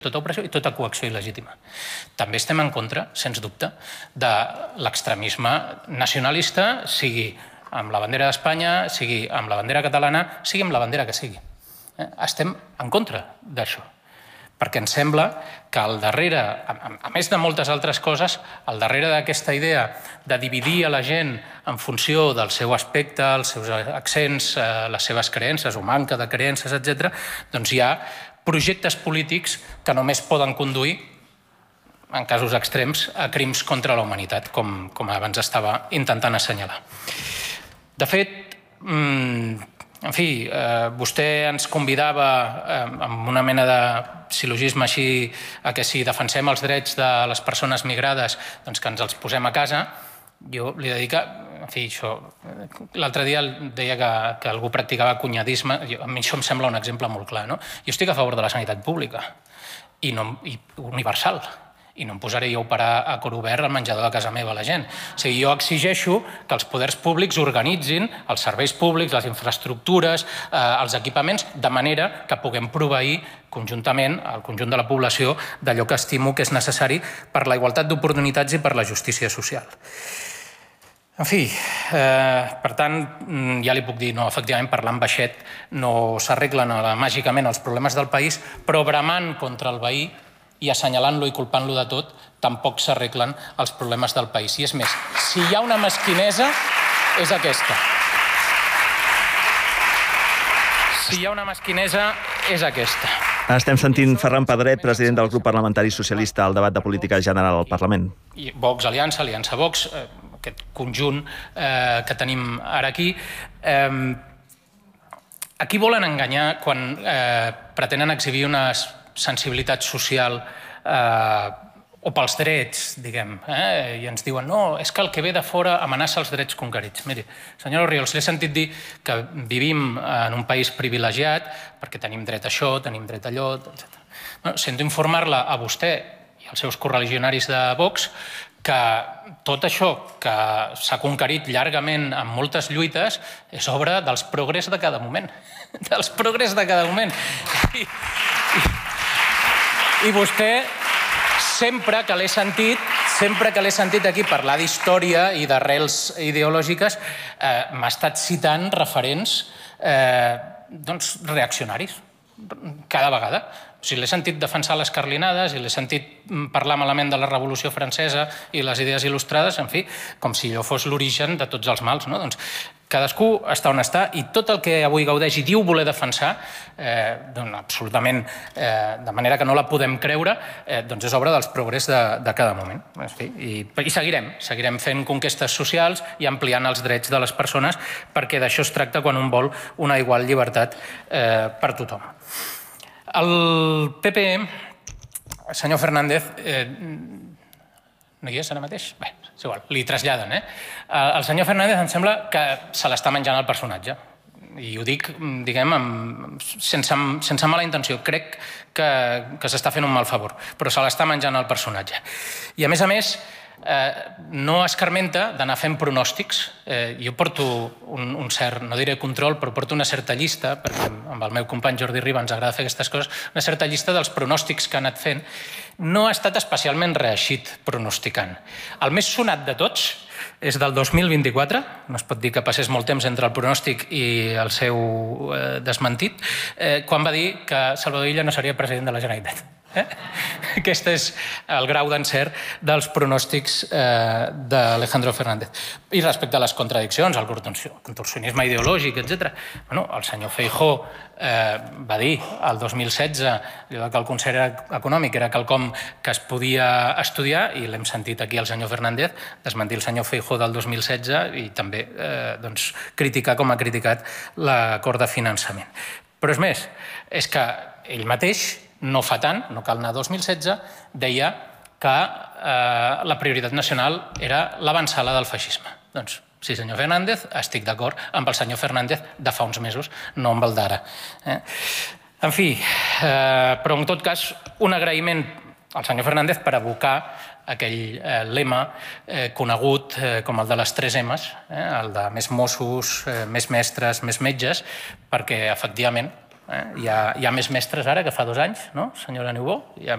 tota opressió i tota coacció il·legítima. També estem en contra, sens dubte, de l'extremisme nacionalista, sigui amb la bandera d'Espanya, sigui amb la bandera catalana, sigui amb la bandera que sigui. Estem en contra d'això, perquè ens sembla que al darrere, a més de moltes altres coses, al darrere d'aquesta idea de dividir a la gent en funció del seu aspecte, els seus accents, les seves creences o manca de creences, etc., doncs hi ha projectes polítics que només poden conduir, en casos extrems, a crims contra la humanitat, com abans estava intentant assenyalar. De fet, en fi, vostè ens convidava amb una mena de sil·logisme així a que si defensem els drets de les persones migrades, doncs que ens els posem a casa. Jo li he de dir que, en fi, això, l'altre dia deia que algú practicava cunyadisme, a mi això em sembla un exemple molt clar, no? Jo estic a favor de la sanitat pública i universal, i no em posaré jo a operar a cor obert al menjador de casa meva a la gent. O sigui, jo exigeixo que els poders públics organitzin els serveis públics, les infraestructures, els equipaments, de manera que puguem proveir conjuntament al conjunt de la població d'allò que estimo que és necessari per la igualtat d'oportunitats i per la justícia social. En fi, per tant, ja li puc dir, no, efectivament, parlant baixet no s'arreglen màgicament els problemes del país, però bramant contra el veí i assenyalant-lo i culpant-lo de tot, tampoc s'arreglen els problemes del país. I és més, si hi ha una mesquinesa, és aquesta. Si hi ha una mesquinesa, és aquesta. Estem sentint Ferran Pedret, president del grup parlamentari socialista, al debat de política general al Parlament. I Vox Aliança, Aliança Vox, aquest conjunt que tenim ara aquí. Aquí volen enganyar quan pretenen exhibir una sensibilitat social o pels drets, diguem, i ens diuen no, és que el que ve de fora amenaça els drets conquerits. Miri, senyora Orriols, l'he sentit dir que vivim en un país privilegiat perquè tenim dret a això, tenim dret a allò, etc. Sento informar-la a vostè i als seus correligionaris de Vox que tot això que s'ha conquerit llargament amb moltes lluites és obra dels progrés de cada moment. Dels progrés de cada moment. I vostè, sempre que l'he sentit aquí parlar d'història i d'arrels ideològiques, m'ha estat citant referents reaccionaris, cada vegada. O sigui, l'he sentit defensar les carlinades i l'he sentit parlar malament de la Revolució Francesa i les idees il·lustrades, en fi, com si allò fos l'origen de tots els mals, no? Doncs cadascú està on està i tot el que avui gaudeix i diu voler defensar, absolutament, de manera que no la podem creure, doncs és obra dels progrés de cada moment. I seguirem fent conquestes socials i ampliant els drets de les persones perquè d'això es tracta quan un vol una igual llibertat per tothom. El PP, senyor Fernández, no hi és ara mateix? Bé, és igual, li traslladen. El senyor Fernández em sembla que se l'està menjant el personatge. I ho dic, diguem, sense mala intenció. Crec que s'està fent un mal favor, però se l'està menjant el personatge. I a més, no escarmenta d'anar fent pronòstics. Jo porto un cert, no diré control, però porto una certa llista, perquè amb el meu company Jordi Riba ens agrada fer aquestes coses, una certa llista dels pronòstics que ha anat fent. No ha estat especialment reeixit pronosticant. El més sonat de tots és del 2024, no es pot dir que passés molt temps entre el pronòstic i el seu desmentit, quan va dir que Salvador Illa no seria president de la Generalitat. Aquest és el grau d'encert dels pronòstics d'Alejandro Fernández. I respecte a les contradiccions, al contorsionisme ideològic, etc., el senyor Feijóo va dir el 2016 que el concert econòmic era quelcom que es podia estudiar i l'hem sentit aquí al senyor Fernández desmentir el senyor Feijóo del 2016 i també criticar com ha criticat l'acord de finançament. Però és més, és que ell mateix no fa tant, no cal anar a 2016, deia que la prioritat nacional era l'avançada del feixisme. Doncs sí, senyor Fernández, estic d'acord amb el senyor Fernández de fa uns mesos, no amb el d'ara. En fi, però en tot cas, un agraïment al senyor Fernández per abocar aquell lema conegut com el de les 3 M's, el de més Mossos, més mestres, més metges, perquè efectivament Hi ha més mestres ara que fa 2 anys, no, senyora Niubó? Hi ha